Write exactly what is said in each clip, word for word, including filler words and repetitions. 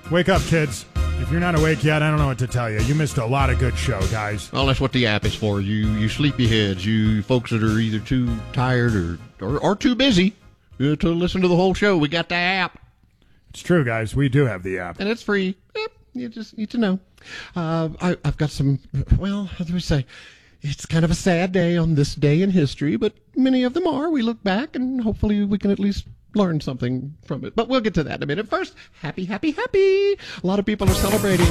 Wake up, kids. If you're not awake yet, I don't know what to tell you. You missed a lot of good show, guys. Well, that's what the app is for. You you sleepyheads, you folks that are either too tired or, or, or too busy uh, to listen to the whole show. We got the app. It's true, guys. We do have the app. And it's free. Yep, you just need to know. Uh, I, I've got some, well, how do we say? It's kind of a sad day on this day in history, but many of them are. We look back, and hopefully we can at least learn something from it. But we'll get to that in a minute. First, happy, happy, happy. A lot of people are celebrating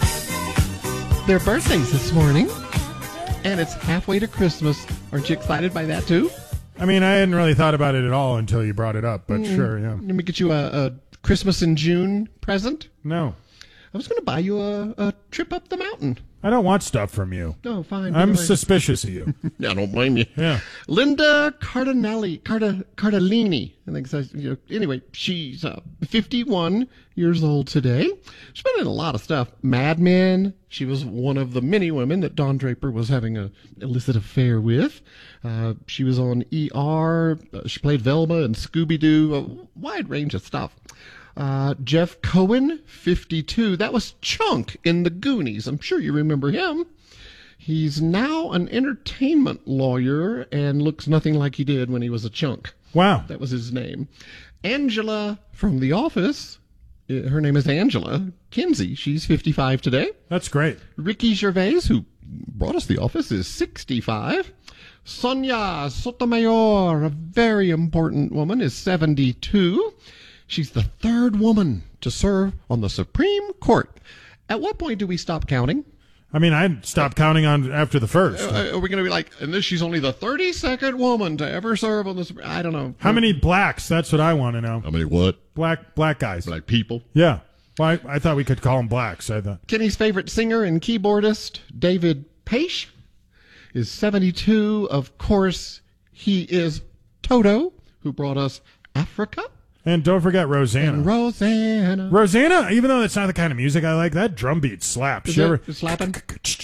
their birthdays this morning, and it's halfway to Christmas. Aren't you excited by that, too? I mean, I hadn't really thought about it at all until you brought it up, but mm, sure, yeah. Let me get you a, a Christmas in June present. No. I was going to buy you a, a trip up the mountain. I don't want stuff from you. No, fine. I'm suspicious of you. I don't blame you. Yeah. Linda Cardinelli, Carda, Cardellini. I think so. You know, anyway, she's uh, fifty-one years old today. She's been in a lot of stuff. Mad Men. She was one of the many women that Don Draper was having a illicit affair with. Uh, she was on E R. Uh, she played Velma and Scooby-Doo. A wide range of stuff. Uh, Jeff Cohen, fifty-two. That was Chunk in The Goonies. I'm sure you remember him. He's now an entertainment lawyer and looks nothing like he did when he was a chunk. Wow. That was his name. Angela from The Office. Her name is Angela Kinsey. She's fifty-five today. That's great. Ricky Gervais, who brought us The Office, is sixty-five. Sonia Sotomayor, a very important woman, is seventy-two. She's the third woman to serve on the Supreme Court. At what point do we stop counting? I mean, I'd stop counting on after the first. Uh, are we going to be like, and this, she's only the thirty-second woman to ever serve on the Supreme Court? I don't know. How many blacks? That's what I want to know. How many what? Black black guys. Black people? Yeah. Well, I, I thought we could call them blacks. I thought. Kenny's favorite singer and keyboardist, David Paich, is seventy-two. Of course, he is Toto, who brought us Africa. And don't forget Rosanna. And Rosanna. Rosanna, even though that's not the kind of music I like, that drum beat slaps. Is you it ever... slapping?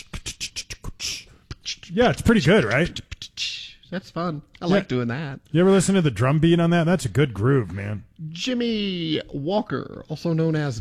Yeah, it's pretty good, right? That's fun. I like doing that. You ever listen to the drum beat on that? That's a good groove, man. Jimmy Walker, also known as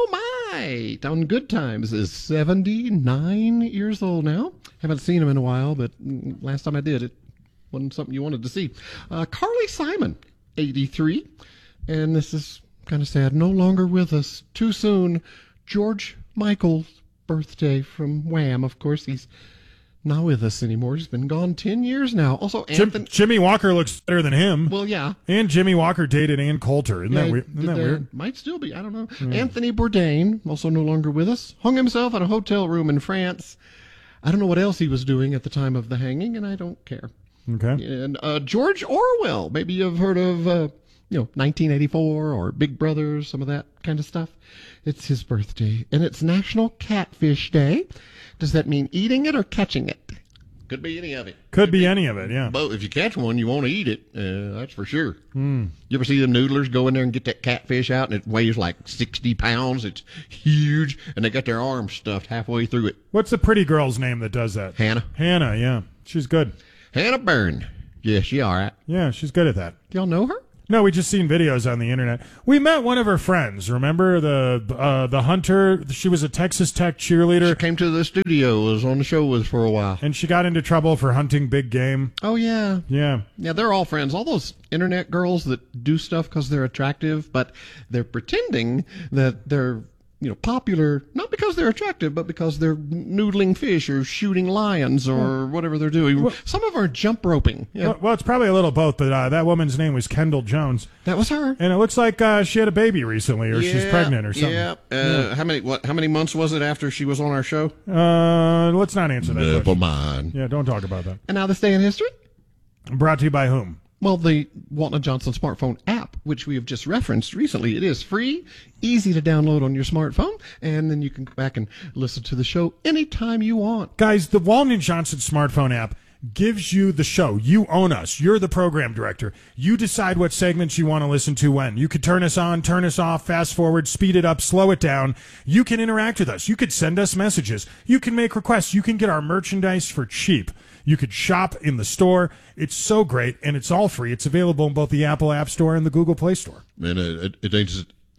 Dynamite on Good Times, is seventy-nine years old now. Haven't seen him in a while, but last time I did, it wasn't something you wanted to see. Uh, Carly Simon, eighty-three. And this is kind of sad. No longer with us. Too soon. George Michael's birthday from Wham. Of course, he's not with us anymore. He's been gone ten years now. Also, Anthony... Jim, Jimmy Walker looks better than him. Well, yeah. And Jimmy Walker dated Ann Coulter. Isn't yeah, that, weird? Isn't that weird? Might still be. I don't know. Mm. Anthony Bourdain, also no longer with us, hung himself in a hotel room in France. I don't know what else he was doing at the time of the hanging, and I don't care. Okay. And uh, George Orwell. Maybe you've heard of... Uh, You know, nineteen eighty-four or Big Brother, some of that kind of stuff. It's his birthday. And it's National Catfish Day. Does that mean eating it or catching it? Could be any of it. Could, Could be, be any of it, yeah. But if you catch one, you want to eat it. Uh, that's for sure. Mm. You ever see them noodlers go in there and get that catfish out, and it weighs like sixty pounds? It's huge, and they got their arms stuffed halfway through it. What's the pretty girl's name that does that? Hannah. Hannah, yeah. She's good. Hannah Byrne. Yeah, she all right. Yeah, she's good at that. Y'all know her? No, we just seen videos on the internet. We met one of her friends. Remember the uh, the hunter? She was a Texas Tech cheerleader. She came to the studio, was on the show with us for a while. And she got into trouble for hunting big game. Oh, yeah. Yeah. Yeah, they're all friends. All those internet girls that do stuff because they're attractive, but they're pretending that they're, you know, popular, not because they're attractive, but because they're noodling fish or shooting lions or whatever they're doing. Well, some of them are jump roping. Yeah. Well, well, it's probably a little both, but uh, that woman's name was Kendall Jones. That was her. And it looks like uh, she had a baby recently, or yeah, she's pregnant or something. Yeah. Uh, yeah. How many what? How many months was it after she was on our show? Uh, let's not answer that Never question. mind. Yeah, don't talk about that. And now this day in history? Brought to you by whom? Well, the Walton and Johnson smartphone app, which we have just referenced recently, it is free, easy to download on your smartphone, and then you can go back and listen to the show anytime you want. Guys, the Walton and Johnson smartphone app gives you the show. You own us. You're the program director. You decide what segments you want to listen to when. You could turn us on, turn us off, fast forward, speed it up, slow it down. You can interact with us. You could send us messages. You can make requests. You can get our merchandise for cheap. You could shop in the store. It's so great, and it's all free. It's available in both the Apple App Store and the Google Play Store. And it, it, it ain't just,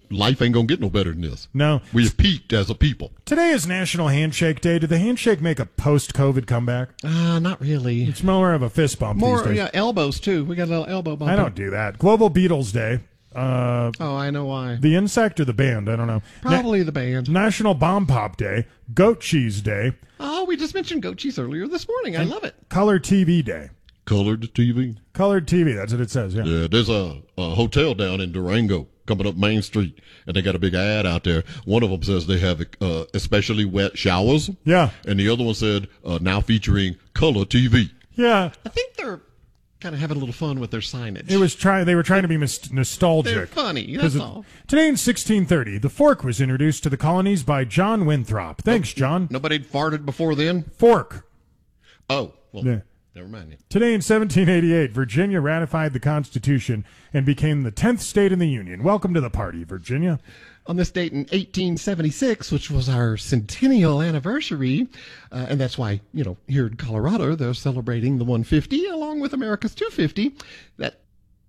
life ain't gonna get no better than this. No. We've peaked as a people. Today is National Handshake Day. Did the handshake make a post-COVID comeback? Uh, not really. It's more of a fist bump More, these days. yeah, elbows too. We got a little elbow bump. I don't do that. Global Beatles Day. Uh, Oh, I know why. the insect or the band? I don't know. Probably the band. Na- National Bomb Pop Day. Goat Cheese Day. Oh, we just mentioned goat cheese earlier this morning. I love it. Color T V Day. Colored T V. Colored T V. That's what it says. Yeah. Yeah, there's a, a hotel down in Durango coming up Main Street, and they got a big ad out there. One of them says they have uh, especially wet showers. Yeah. And the other one said uh, now featuring color T V. Yeah. I think they're kind of having a little fun with their signage. It was trying. They were trying to be mis- nostalgic. They're funny. 'Cause That's it- all. Today in sixteen thirty, the fork was introduced to the colonies by John Winthrop. Thanks, John. Nobody farted before then? Fork. Oh, well, Yeah. never mind. Today in seventeen eighty-eight, Virginia ratified the Constitution and became the tenth state in the Union. Welcome to the party, Virginia. On this date in eighteen seventy-six, which was our centennial anniversary, uh, and that's why, you know, here in Colorado, they're celebrating the one fifty along with America's two fifty. That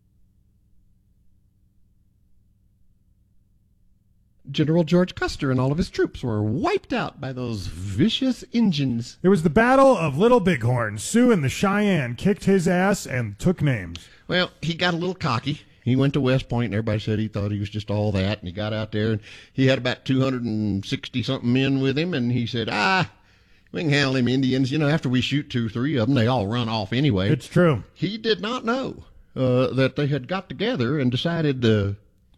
General George Custer and all of his troops were wiped out by those vicious Injuns. It was the Battle of Little Bighorn. Sioux and the Cheyenne kicked his ass and took names. Well, he got a little cocky. He went to West Point, and everybody said he thought he was just all that. And he got out there, and he had about two hundred sixty something men with him. And he said, "Ah, we can handle them Indians. You know, after we shoot two, three of them, they all run off anyway." It's true. He did not know uh, that they had got together and decided to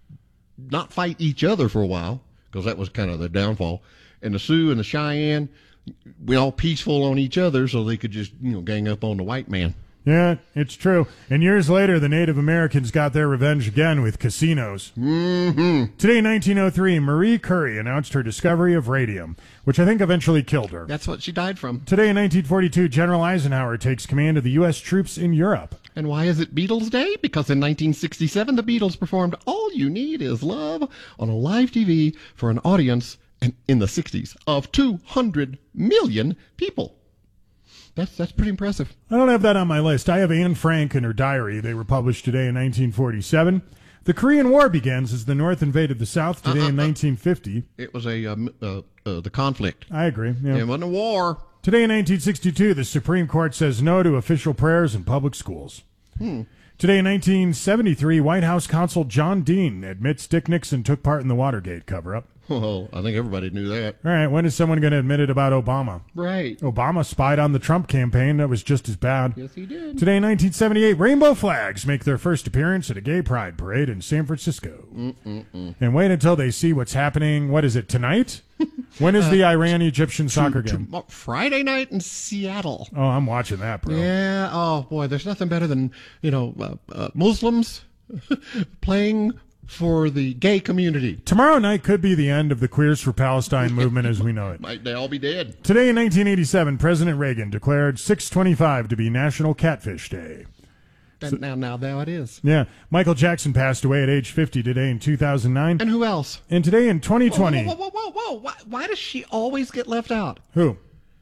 not fight each other for a while, because that was kind of the downfall. And the Sioux and the Cheyenne went all peaceful on each other, so they could just, you know, gang up on the white man. Yeah, it's true. And years later, the Native Americans got their revenge again with casinos. Mm-hmm. Today in nineteen oh three, Marie Curie announced her discovery of radium, which I think eventually killed her. That's what she died from. Today in nineteen forty-two, General Eisenhower takes command of the U S troops in Europe. And why is it Beatles Day? Because in nineteen sixty-seven, the Beatles performed All You Need Is Love on a live T V for an audience in, in the sixties of two hundred million people. That's that's pretty impressive. I don't have that on my list. I have Anne Frank and her diary. They were published today in nineteen forty-seven. The Korean War begins as the North invaded the South today Uh-uh, in nineteen fifty. It was a um, uh, uh, the conflict. I agree. Yeah. It wasn't a war. Today in nineteen sixty-two, the Supreme Court says no to official prayers in public schools. Hmm. Today in nineteen seventy-three, White House counsel John Dean admits Dick Nixon took part in the Watergate cover-up. Well, I think everybody knew that. All right, when is someone going to admit it about Obama? Right. Obama spied on the Trump campaign. That was just as bad. Yes, he did. Today in nineteen seventy-eight, rainbow flags make their first appearance at a gay pride parade in San Francisco. Mm-mm-mm. And wait until they see what's happening. What is it, tonight? When is the Iran-Egyptian soccer game? Tom- Friday night in Seattle. Oh, I'm watching that, bro. Yeah. Oh, boy. There's nothing better than, you know, uh, uh, Muslims playing for the gay community. Tomorrow night could be the end of the Queers for Palestine movement as we know it. Might they all be dead? Today in nineteen eighty-seven, President Reagan declared six twenty-five to be National Catfish Day. And now, now, now it is. Yeah, Michael Jackson passed away at age fifty today in two thousand nine. And who else? And today in twenty twenty. Whoa, whoa, whoa, whoa, whoa. Why, why does she always get left out? Who?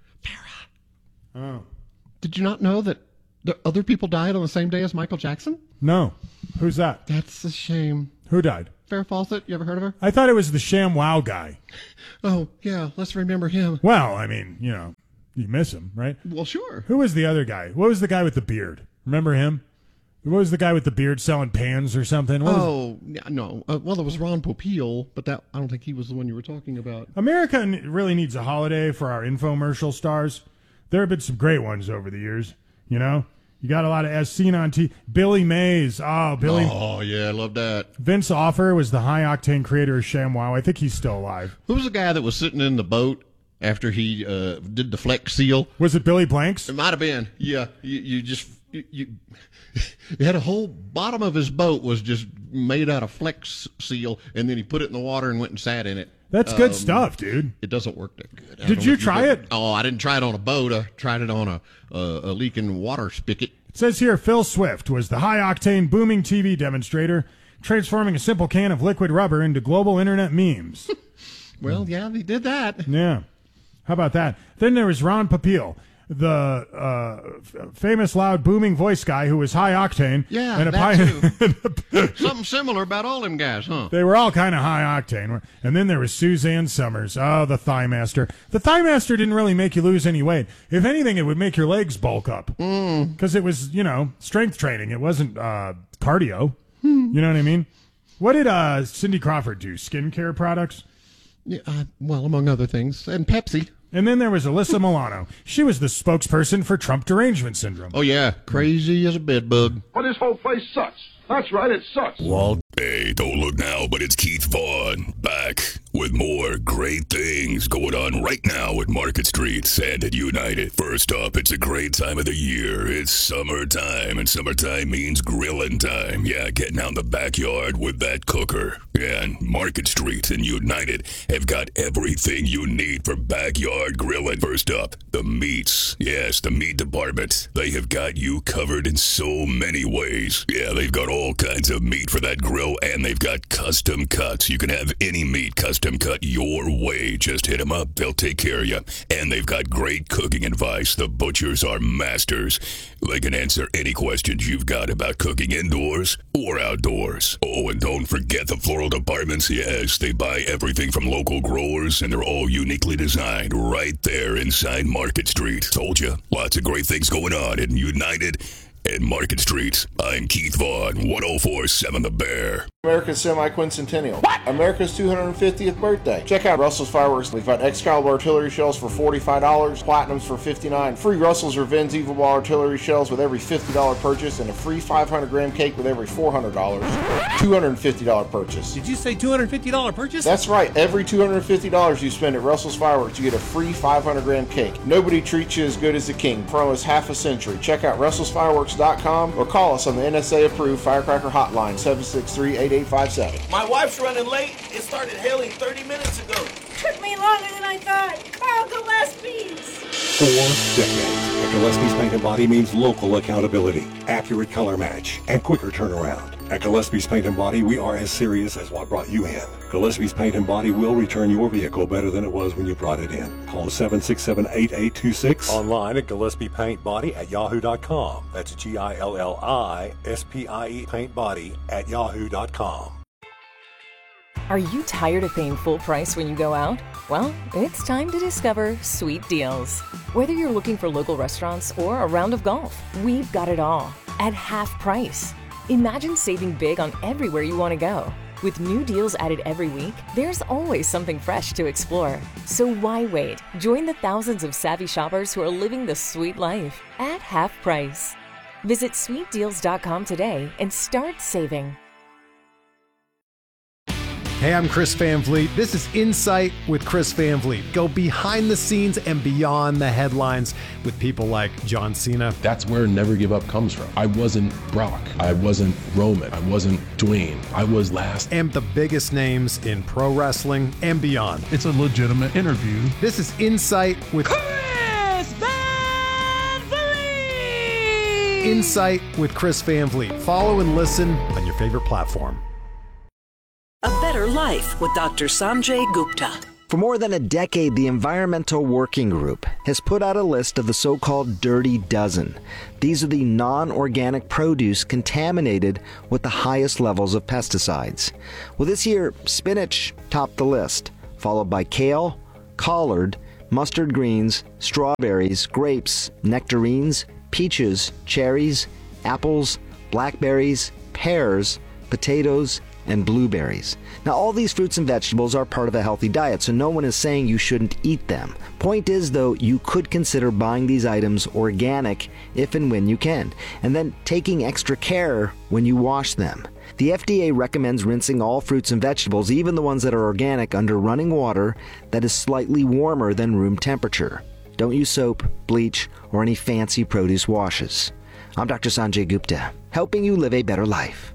Farrah. Oh. Did you not know that the other people died on the same day as Michael Jackson? No. Who's that? That's a shame. Who died? Farrah Fawcett, you ever heard of her? I thought it was the ShamWow guy. Oh, yeah, let's remember him. Well, I mean, you know, you miss him, right? Well, sure. Who was the other guy? What was the guy with the beard? Remember him? What was the guy with the beard selling pans or something? What was Oh, yeah, no. Uh, well, there was Ron Popeil, but that I don't think he was the one you were talking about. America n- really needs a holiday for our infomercial stars. There have been some great ones over the years, you know? You got a lot of as seen on T V. Billy Mays. Oh, Billy. Oh, yeah, I love that. Vince Offer was the high-octane creator of ShamWow. I think he's still alive. Who was the guy that was sitting in the boat after he uh, did the Flex Seal? Was it Billy Blanks? It might have been. Yeah, you, you just you, you he had a whole bottom of his boat was just made out of Flex Seal, and then he put it in the water and went and sat in it. That's good Um, stuff, dude. It doesn't work that good. I Did don't you know if try ever- it? Oh, I didn't try it on a boat. I tried it on a a, a leaking water spigot. It says here Phil Swift was the high-octane booming T V demonstrator, transforming a simple can of liquid rubber into global internet memes. Well, yeah, he did that. Yeah. How about that? Then there was Ron Popeil. the uh, f- famous, loud, booming voice guy who was high octane. Yeah, and a that pi- too. Something similar about all them guys, huh? They were all kind of high octane. And then there was Suzanne Summers. Oh, the Thigh Master. The Thigh Master didn't really make you lose any weight. If anything, it would make your legs bulk up. Because mm. it was, you know, strength training. It wasn't uh, cardio. Hmm. You know what I mean? What did uh, Cindy Crawford do? Skincare products? Yeah, uh, well, among other things. And Pepsi. And then there was Alyssa Milano. She was the spokesperson for Trump derangement syndrome. Oh, yeah. Crazy as a bedbug. But this whole place sucks. That's right, it sucks. Walt. Hey, don't look now, but it's Keith Vaughn back with more great things going on right now at Market Street and at United. First up, it's a great time of the year. It's summertime, and summertime means grilling time. Yeah, getting out in the backyard with that cooker. Yeah, and Market Street and United have got everything you need for backyard grilling. First up, the meats. Yes, the meat department. They have got you covered in so many ways. Yeah, they've got all kinds of meat for that grill, and they've got custom cuts. You can have any meat custom cut your way. Just hit them up. They'll take care of you. And they've got great cooking advice. The butchers are masters. They can answer any questions you've got about cooking indoors or outdoors. Oh, and don't forget the floral departments. Yes, they buy everything from local growers, and they're all uniquely designed right there inside Market Street. Told you, lots of great things going on in United and Market Street. I'm Keith Vaughn, one oh four point seven The Bear. America's semi-quincentennial. What? America's two hundred fiftieth birthday. Check out Russell's Fireworks. We've got Excalibur artillery shells for forty-five dollars, Platinums for fifty-nine dollars, free Russell's Revenge Evil Ball artillery shells with every fifty dollars purchase, and a free five hundred gram cake with every four hundred dollars. two hundred fifty dollars purchase. Did you say two hundred fifty dollars purchase? That's right. Every two hundred fifty dollars you spend at Russell's Fireworks, you get a free five hundred gram cake. Nobody treats you as good as the king for almost half a century. Check out Russell's Fireworks dot com or call us on the N S A-approved Firecracker Hotline, seven six three, eight eight five seven. My wife's running late. It started hailing thirty minutes ago. Took me longer than I thought. Carl Gillespie's. Four decades. At Gillespie's Paint and Body means local accountability, accurate color match, and quicker turnaround. At Gillespie's Paint and Body, we are as serious as what brought you in. Gillespie's Paint and Body will return your vehicle better than it was when you brought it in. Call seven six seven, eight eight two six. Online at Gillespie Paint Body at yahoo dot com. That's G I L L I S P I E Paint Body at yahoo dot com. Are you tired of paying full price when you go out? Well, it's time to discover Sweet Deals. Whether you're looking for local restaurants or a round of golf, we've got it all at half price. Imagine saving big on everywhere you want to go. With new deals added every week, there's always something fresh to explore. So why wait? Join the thousands of savvy shoppers who are living the sweet life at half price. Visit sweet deals dot com today and start saving. Hey, I'm Chris Van Vliet. This is Insight with Chris Van Vliet. Go behind the scenes and beyond the headlines with people like John Cena. That's where Never Give Up comes from. I wasn't Brock. I wasn't Roman. I wasn't Dwayne. I was last. And the biggest names in pro wrestling and beyond. It's a legitimate interview. This is Insight with Chris Van Vliet. Insight with Chris Van Vliet. Follow and listen on your favorite platform. A Better Life with Doctor Sanjay Gupta. For more than a decade, the Environmental Working Group has put out a list of the so-called Dirty Dozen. These are the non-organic produce contaminated with the highest levels of pesticides. Well, this year, spinach topped the list, followed by kale, collard, mustard greens, strawberries, grapes, nectarines, peaches, cherries, apples, blackberries, pears, potatoes, and blueberries. Now, all these fruits and vegetables are part of a healthy diet, so no one is saying you shouldn't eat them. Point is, though, you could consider buying these items organic if and when you can, and then taking extra care when you wash them. The F D A recommends rinsing all fruits and vegetables, even the ones that are organic, under running water that is slightly warmer than room temperature. Don't use soap, bleach, or any fancy produce washes. I'm Doctor Sanjay Gupta, helping you live a better life.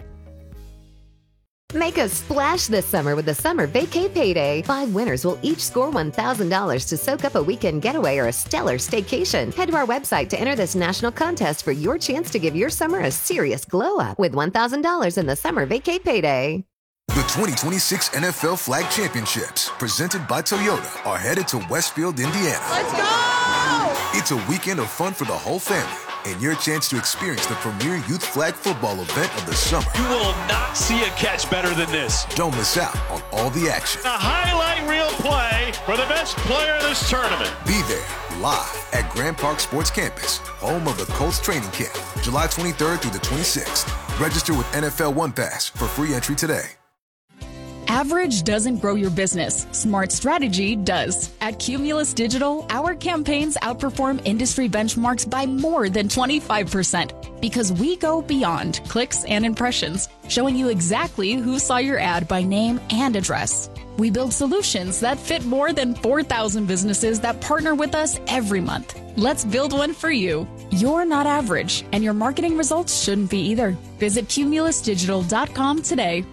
Make a splash this summer with the Summer Vacay Payday. Five winners will each score one thousand dollars to soak up a weekend getaway or a stellar staycation. Head to our website to enter this national contest for your chance to give your summer a serious glow up with one thousand dollars in the Summer Vacay Payday. The twenty twenty-six N F L Flag Championships, presented by Toyota, are headed to Westfield, Indiana. Let's go! It's a weekend of fun for the whole family and your chance to experience the premier youth flag football event of the summer. You will not see a catch better than this. Don't miss out on all the action. A highlight reel play for the best player in this tournament. Be there live at Grand Park Sports Campus, home of the Colts training camp, July twenty-third through the twenty-sixth. Register with N F L One Pass for free entry today. Average doesn't grow your business. Smart strategy does. At Cumulus Digital, our campaigns outperform industry benchmarks by more than twenty-five percent because we go beyond clicks and impressions, showing you exactly who saw your ad by name and address. We build solutions that fit more than four thousand businesses that partner with us every month. Let's build one for you. You're not average, and your marketing results shouldn't be either. Visit cumulus digital dot com today.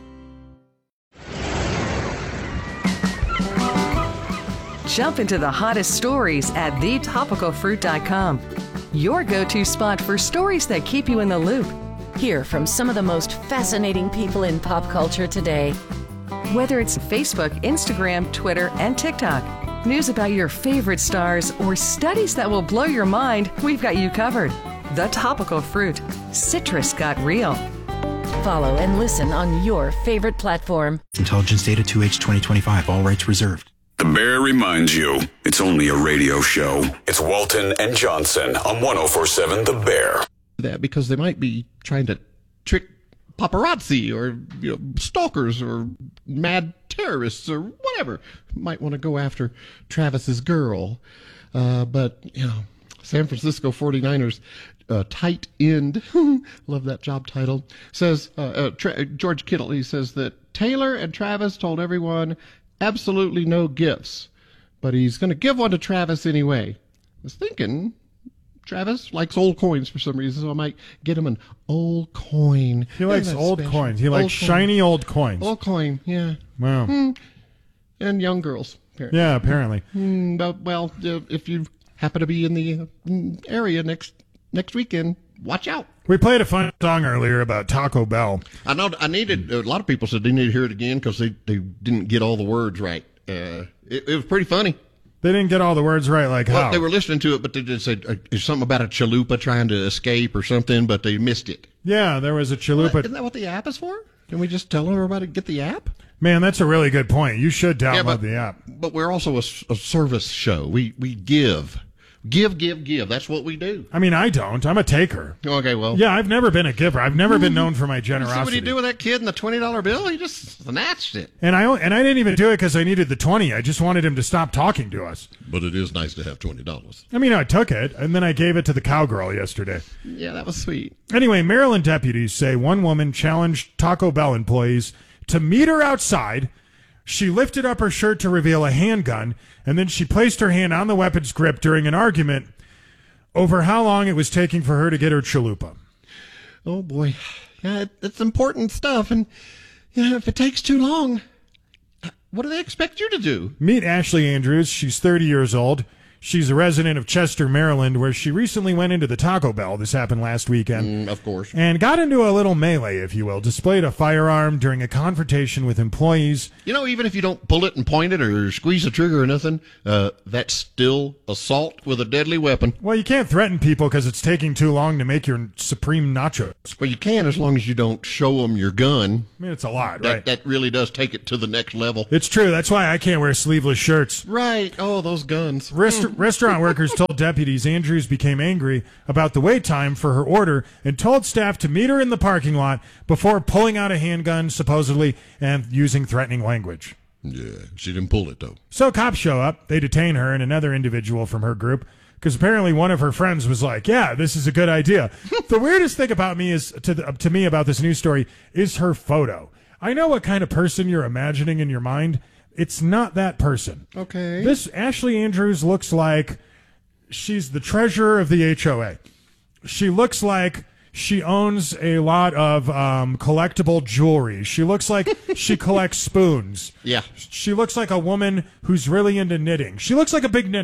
Jump into the hottest stories at the topical fruit dot com. Your go-to spot for stories that keep you in the loop. Hear from some of the most fascinating people in pop culture today. Whether it's Facebook, Instagram, Twitter, and TikTok, news about your favorite stars, or studies that will blow your mind, we've got you covered. The Topical Fruit. Citrus got real. Follow and listen on your favorite platform. Intelligence Data two H twenty twenty-five. All rights reserved. The Bear reminds you, it's only a radio show. It's Walton and Johnson on one oh four point seven The Bear. That because they might be trying to trick paparazzi or you know, stalkers or mad terrorists or whatever might want to go after Travis's girl. Uh, but, you know, San Francisco forty-niners uh, tight end, love that job title, says, uh, uh, Tra- George Kittle, he says that Taylor and Travis told everyone absolutely no gifts, but he's going to give one to Travis anyway. I was thinking Travis likes old coins for some reason, so I might get him an old coin. He likes Isn't that old special? coins. He likes Old shiny coin. old coins. Old coin, yeah. Wow. Hmm. And young girls, apparently. Yeah, apparently. Hmm, but, well, uh, if you happen to be in the uh, area next next weekend, watch out. We played a fun song earlier about Taco Bell. I know. I needed. A lot of people said they need to hear it again because they, they didn't get all the words right. Uh, it, it was pretty funny. They didn't get all the words right, like well, how? They were listening to it, but they just said uh, there's something about a chalupa trying to escape or something, but they missed it. Yeah, there was a chalupa. Well, isn't that what the app is for? Can we just tell everybody to get the app? Man, that's a really good point. You should download yeah, but, the app. But we're also a, a service show. We we give. Give, give, give. That's what we do. I mean, I don't. I'm a taker. Okay, well. Yeah, I've never been a giver. I've never been known for my generosity. See what he do with that kid and the twenty dollar bill? He just snatched it. And I and I didn't even do it because I needed the twenty. I just wanted him to stop talking to us. But it is nice to have twenty dollars. I mean, I took it, and then I gave it to the cowgirl yesterday. Yeah, that was sweet. Anyway, Maryland deputies say one woman challenged Taco Bell employees to meet her outside. She lifted up her shirt to reveal a handgun, and then she placed her hand on the weapon's grip during an argument over how long it was taking for her to get her chalupa. Oh, boy. Yeah, it, it's important stuff. And you know, if it takes too long, what do they expect you to do? Meet Ashley Andrews. She's thirty years old. She's a resident of Chester, Maryland, where she recently went into the Taco Bell. This happened last weekend. Mm, of course. And got into a little melee, if you will. Displayed a firearm during a confrontation with employees. You know, even if you don't pull it and point it or squeeze the trigger or nothing, uh, that's still assault with a deadly weapon. Well, you can't threaten people because it's taking too long to make your supreme nachos. Well, you can as long as you don't show them your gun. I mean, it's a lot, that, right? That really does take it to the next level. It's true. That's why I can't wear sleeveless shirts. Right. Oh, those guns. Rest- Restaurant workers told deputies Andrews became angry about the wait time for her order and told staff to meet her in the parking lot before pulling out a handgun, supposedly, and using threatening language. Yeah, she didn't pull it, though. So cops show up. They detain her and another individual from her group because apparently one of her friends was like, yeah, this is a good idea. The weirdest thing about me is to, the, to me about this news story is her photo. I know what kind of person you're imagining in your mind. It's not that person. Okay. This Ashley Andrews looks like she's the treasurer of the H O A. She looks like she owns a lot of um, collectible jewelry. She looks like she collects spoons. Yeah. She looks like a woman who's really into knitting. She looks like a big knitter.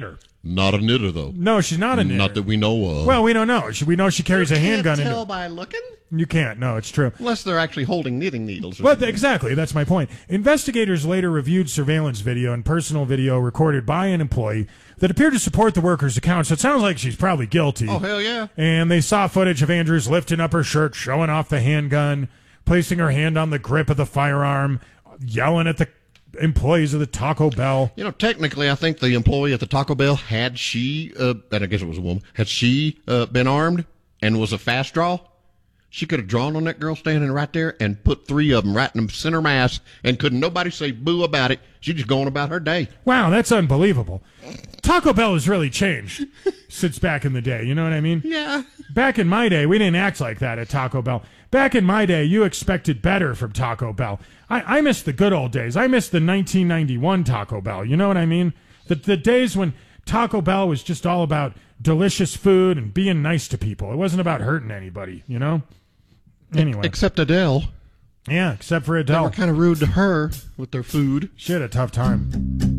Not a knitter, though. No, she's not a knitter. Not that we know of. Well, we don't know. She- We know she carries a handgun. Can't tell into- by looking? You can't. No, it's true. Unless they're actually holding knitting needles. or Well, something. exactly. That's my point. Investigators later reviewed surveillance video and personal video recorded by an employee that appeared to support the worker's account. So it sounds like she's probably guilty. Oh, hell yeah. And they saw footage of Andrews lifting up her shirt, showing off the handgun, placing her hand on the grip of the firearm, yelling at the employees of the Taco Bell. You know, technically, I think the employee at the Taco Bell, had she, uh, and I guess it was a woman, had she uh, been armed and was a fast draw, she could have drawn on that girl standing right there and put three of them right in the center mass, and couldn't nobody say boo about it. She just going about her day. Wow, that's unbelievable. Taco Bell has really changed since back in the day. You know what I mean? Yeah. Back in my day, we didn't act like that at Taco Bell. Back in my day, you expected better from Taco Bell. I, I miss the good old days. I miss the nineteen ninety-one Taco Bell. You know what I mean? The, the days when Taco Bell was just all about delicious food and being nice to people. It wasn't about hurting anybody, you know? Anyway. Except Adele. Yeah, except for Adele. They were kind of rude to her with their food. She had a tough time.